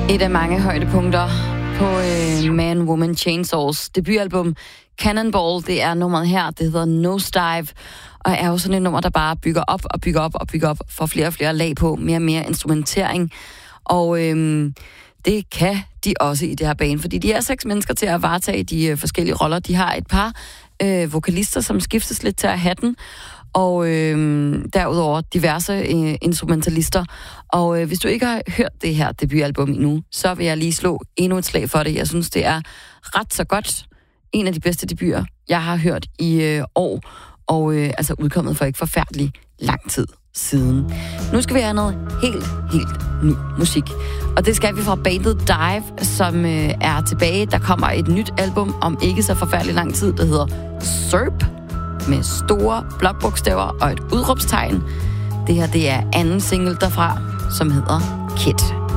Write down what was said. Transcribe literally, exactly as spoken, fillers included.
Et af mange højdepunkter på øh, Man, Woman, Chainsaws debutalbum Cannonball. Det er nummeret her, det hedder Nosedive, og er jo sådan et nummer, der bare bygger op og bygger op og bygger op, for flere og flere lag på, mere og mere instrumentering. Og øh, det kan de også i det her band, fordi de er seks mennesker til at varetage de øh, forskellige roller. De har et par øh, vokalister, som skiftes lidt til at have den, og øh, derudover diverse øh, instrumentalister. Og øh, hvis du ikke har hørt det her debutalbum endnu, så vil jeg lige slå endnu et slag for det. Jeg synes, det er ret så godt. En af de bedste debuter, jeg har hørt i øh, år, og øh, altså udkommet for ikke forfærdelig lang tid siden. Nu skal vi have noget helt, helt ny musik. Og det skal vi fra bandet Dive, som øh, er tilbage. Der kommer et nyt album om ikke så forfærdelig lang tid, der hedder Serp, med store blokbogstaver og et udråbstegn. Det her, det er anden single derfra, som hedder Kid.